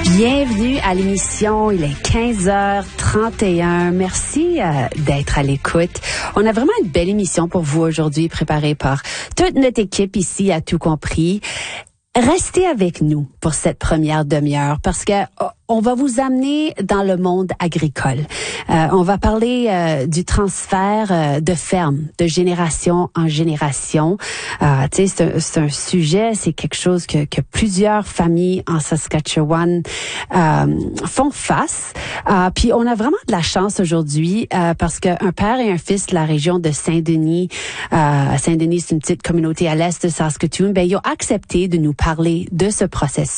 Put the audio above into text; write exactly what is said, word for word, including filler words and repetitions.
Bienvenue à l'émission, il est quinze heures trente et un. Merci euh, d'être à l'écoute. On a vraiment une belle émission pour vous aujourd'hui, préparée par toute notre équipe ici à Tout Compris. Restez avec nous pour cette première demi-heure parce que oh, on va vous amener dans le monde agricole. Euh, on va parler euh, du transfert euh, de ferme, de génération en génération. Euh, tu sais, c'est un, c'est un sujet, c'est quelque chose que, que plusieurs familles en Saskatchewan euh, font face. Euh, puis on a vraiment de la chance aujourd'hui euh, parce qu'un père et un fils de la région de Saint-Denis, euh, Saint-Denis, c'est une petite communauté à l'est de Saskatoon, ben ils ont accepté de nous parler de ce processus.